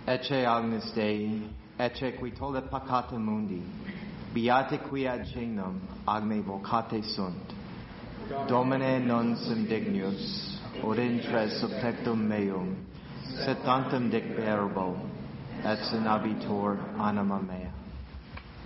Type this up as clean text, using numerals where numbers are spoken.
Ecce Agnus Dei, ecce qui tollet peccata mundi, beati qui ad cenum agne vocate sunt. Domine non sum dignus, od intre subtectum meum, sed tantum dic verbo, et sinabitur anima mea.